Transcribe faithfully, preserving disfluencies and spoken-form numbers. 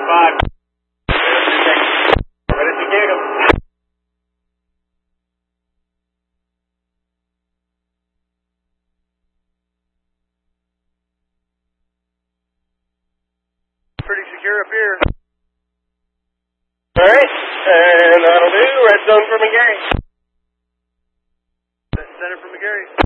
five. Ready to get him. Pretty secure up here. All right, and that'll do. Red zone for McGarry. Center for McGarry.